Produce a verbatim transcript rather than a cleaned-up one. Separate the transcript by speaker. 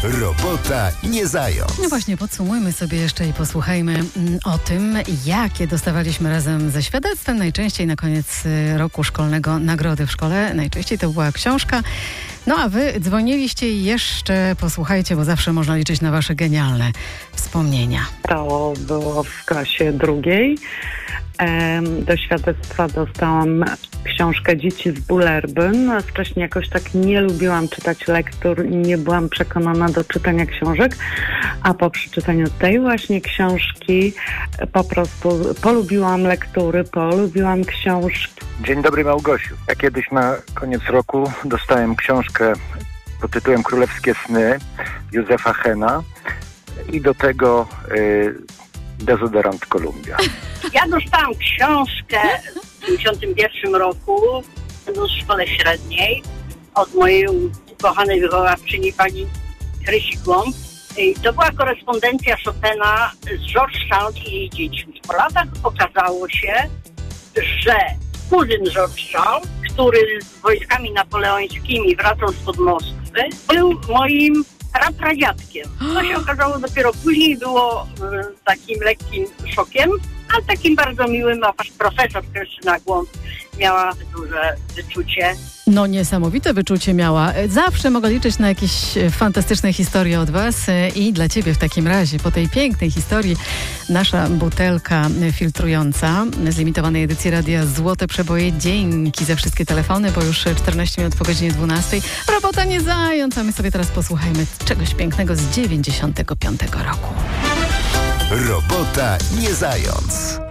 Speaker 1: Robota nie zając.
Speaker 2: No właśnie, podsumujmy sobie jeszcze i posłuchajmy mm, o tym, jakie dostawaliśmy razem ze świadectwem najczęściej na koniec y, roku szkolnego nagrody w szkole. Najczęściej to była książka. No a wy dzwoniliście i jeszcze posłuchajcie, bo zawsze można liczyć na wasze genialne wspomnienia.
Speaker 3: To było w klasie drugiej. Do świadectwa dostałam książkę Dzieci z Bullerbyn. Wcześniej jakoś tak nie lubiłam czytać lektur i nie byłam przekonana do czytania książek, a po przeczytaniu tej właśnie książki po prostu polubiłam lektury, polubiłam książki.
Speaker 4: Dzień dobry, Małgosiu. Ja kiedyś na koniec roku dostałem książkę pod tytułem Królewskie sny Józefa Hena i do tego y, dezodorant Columbia.
Speaker 5: Ja dostałam książkę w dziewięćdziesiątym pierwszym roku, będąc w szkole średniej, od mojej ukochanej wychowawczyni pani Krysi Głąb. I to była korespondencja Chopina z George Sand i jej dziećmi. Po latach okazało się, że kuzyn George Sand, który z wojskami napoleońskimi wracał spod Moskwy, był moim prapradziadkiem. To się okazało dopiero później, było y, takim lekkim szokiem, ale takim bardzo miłym, a profesor Krystyna Głąb miała duże wyczucie.
Speaker 2: No niesamowite wyczucie miała. Zawsze mogę liczyć na jakieś fantastyczne historie od was i dla ciebie w takim razie, po tej pięknej historii, nasza butelka filtrująca z limitowanej edycji Radia Złote Przeboje. Dzięki za wszystkie telefony, bo już czternaście minut po godzinie dwunastej. Robota nie zając, a my sobie teraz posłuchajmy czegoś pięknego z dziewięćdziesiątego piątego roku.
Speaker 1: Robota nie zając.